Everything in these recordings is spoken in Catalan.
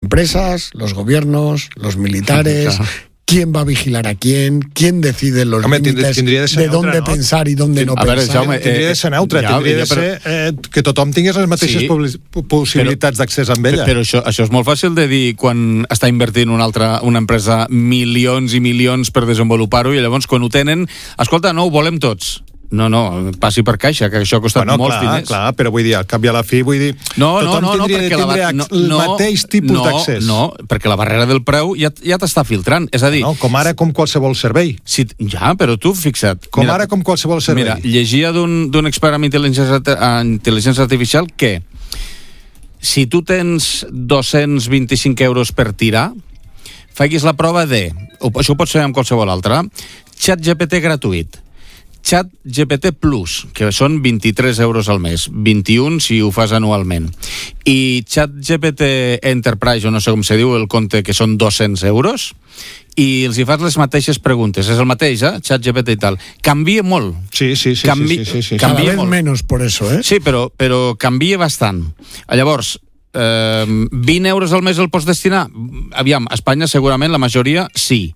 empresas, los gobiernos, los militares... ¿Quién va a vigilar a quién? ¿Quién decide los límites de dónde pensar i dónde no pensar? Jaume, tindria de ser neutre, tindria de ser que tothom tingués les mateixes possibilitats d'accés amb ella. Però això és molt fàcil de dir quan està invertint una empresa milions i milions per desenvolupar-ho i llavors quan ho tenen, escolta, no, ho volem tots. No, passi per caixa, que això ha costat molts diners. Clar, però vull dir, al cap i a la fi, vull dir, tothom tindria de tindre el mateix tipus d'accés. No, perquè la barrera del preu ja t'està filtrant, és a dir... Com ara, com qualsevol servei. Ja, però tu fixa't. Com ara, com qualsevol servei. Mira, llegia d'un expert en intel·ligència artificial que si tu tens 225 euros per tirar, facis la prova de... Això ho pots fer amb qualsevol altra. ChatGPT gratuït. ChatGPT Plus, que són 23 euros al mes, 21 si ho fas anualment. I ChatGPT Enterprise, o no sé com se diu, el compte, que són 200 euros, i els hi fas les mateixes preguntes. És el mateix, ChatGPT i tal. Canvia molt. Sí. Cada vez menos por eso, Sí, però canvia bastant. Llavors, 20 euros al mes el pots destinar? Aviam, a Espanya segurament la majoria sí.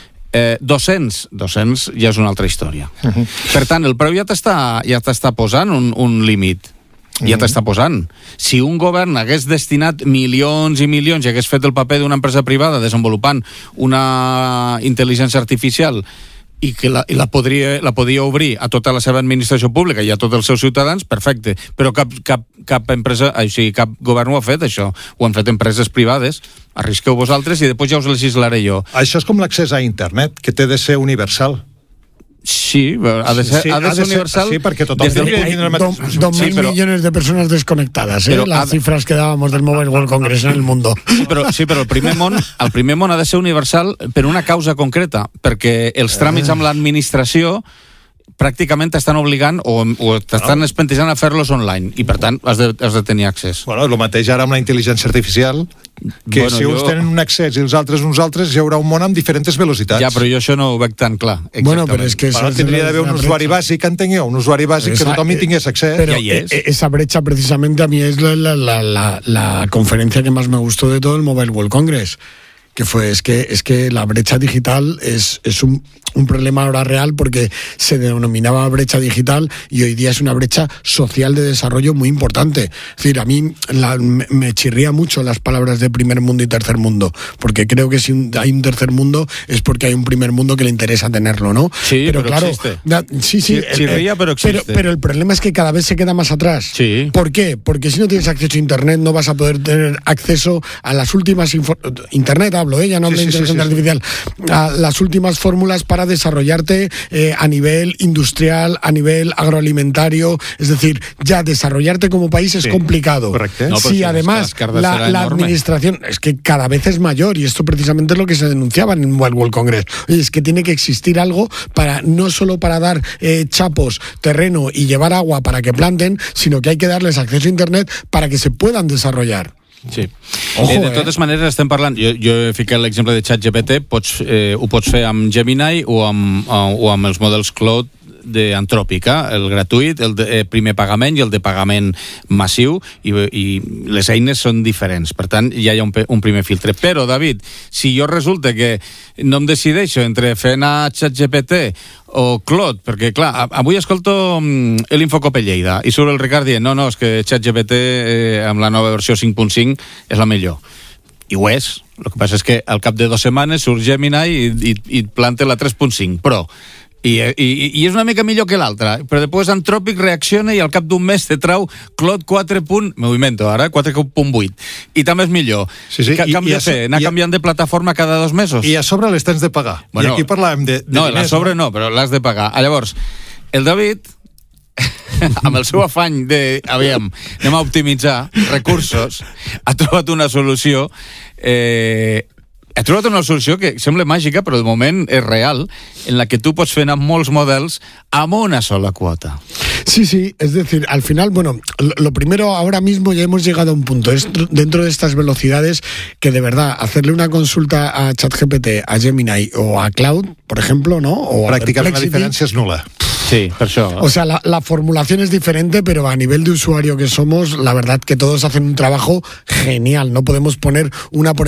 200 ja és una altra història. Per tant, el preu ja t'està posant un límit. Ja t'està posant. Si un govern hagués destinat milions i milions i hagués fet el paper d'una empresa privada desenvolupant una intel·ligència artificial i que la podia obrir a tota la seva administració pública i a tots els seus ciutadans, perfecte. Però cap empresa, cap govern ho ha fet, això. Ho han fet empreses privades. Arrisqueu vosaltres i després ja us legislaré jo. Això és com l'accés a internet, que té de ser universal. Sí, ha de ser universal. Sí, perquè tothom té que tindre el mateix... 2.000 millones de personas desconectadas, las cifras que dábamos del Mobile World Congress en el mundo. Sí, però el primer món ha de ser universal per una causa concreta, perquè els tràmits amb l'administració pràcticament t'estan obligant o t'estan espentejant a fer-los online i per tant has de tenir accés. Bueno, el mateix ara amb la intel·ligència artificial, que si uns tenen un accés i els altres uns altres, hi haurà un món amb diferents velocitats. Ja, però jo això no ho veig tan clar. Bueno, però és que... tindria d'haver un usuari bàsic, entengueu, un usuari bàsic que tothom hi tingués accés. Pero esa brecha precisamente a mí es la conferencia que más me gustó de todo el Mobile World Congress, que fue, es que la brecha digital es un problema ahora real porque se denominaba brecha digital y hoy día es una brecha social de desarrollo muy importante. Es decir, a mí me chirría mucho las palabras de primer mundo y tercer mundo, porque creo que si hay un tercer mundo es porque hay un primer mundo que le interesa tenerlo, ¿no? Sí, pero claro, existe. Sí, chirría, pero existe. Pero el problema es que cada vez se queda más atrás. Sí. ¿Por qué? Porque si no tienes acceso a Internet no vas a poder tener acceso a las últimas... Internet hablo, ya no hablo de inteligencia artificial. A las últimas fórmulas para desarrollarte a nivel industrial, a nivel agroalimentario, es decir, ya desarrollarte como país es complicado. Correcto. No, si además la administración es que cada vez es mayor, y esto precisamente es lo que se denunciaba en el World Congress, es que tiene que existir algo para no solo para dar chapos, terreno y llevar agua para que planten, sino que hay que darles acceso a Internet para que se puedan desarrollar. Sí. De totes maneres estem parlant, jo he ficat l'exemple de ChatGPT, ho pots fer amb Gemini o amb els models Claude d'Antròpica, el gratuït, el de primer pagament i el de pagament massiu, i les eines són diferents, per tant ja hi ha un primer filtre. Però, David, si jo resulta que no em decideixo entre fer anar ChatGPT o Claude, perquè clar, avui escolto l'Infocop Lleida i surt el Ricard dient, no, és que ChatGPT amb la nova versió 5.5 és la millor. I ho és. El que passa és que al cap de 2 setmanes surt Gemini i planta la 3.5, però i és una mica millor que l'altra, però després Anthropic reacciona i al cap d'un mes te trau Claude 4.8 i també és millor. Anar canviant de plataforma cada 2 mesos. I a sobre les tens de pagar. I aquí parlàvem de no, diners. A sobre no, però l'has de pagar. Llavors, el David amb el seu afany anem a optimitzar recursos, ha trobat una solució que sembla màgica, però de moment és real, en la que tú pots fer anar molts models amb una sola quota. Sí, es decir, al final, bueno, lo primero, ahora mismo ya hemos llegado a un punto, es dentro de estas velocidades que de verdad, hacerle una consulta a ChatGPT, a Gemini o a Cloud, por ejemplo, ¿no? O pràcticament la diferència és nula. Sí, per això. O sea, la formulación es diferente, pero a nivel de usuario que somos, la verdad que todos hacen un trabajo genial. No podemos poner una por